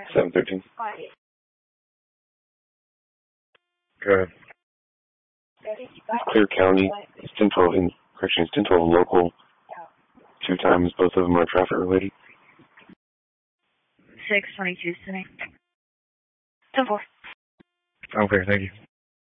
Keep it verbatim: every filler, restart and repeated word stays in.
seven thirteen. Go ahead. Clear County, Central, in, correction, Central and local, two times, both of them are traffic related. six twenty-two, City. ten four. Okay, thank you.